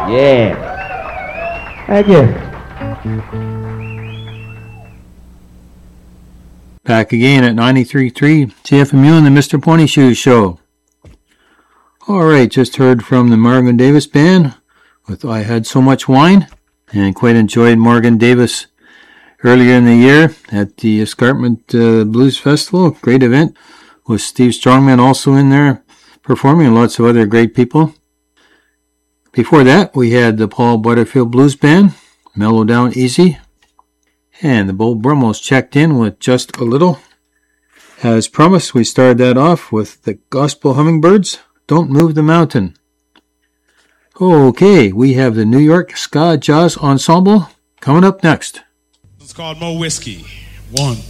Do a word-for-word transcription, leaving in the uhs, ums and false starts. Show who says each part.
Speaker 1: Yeah. Thank you.
Speaker 2: Back again at ninety-three point three C F M U and the Mister Pony Shoes Show. Alright, just heard from the Morgan Davis Band with I Had So Much Wine, and quite enjoyed Morgan Davis earlier in the year at the Escarpment uh, Blues Festival. Great event with Steve Strongman also in there performing and lots of other great people. Before that, we had the Paul Butterfield Blues Band, Mellow Down Easy. And the Bo Brummels checked in with Just a Little. As promised, we started that off with the Gospel Hummingbirds, Don't Move the Mountain. Okay, we have the New York Ska Jazz Ensemble coming up next.
Speaker 3: It's called Mo Whiskey. One,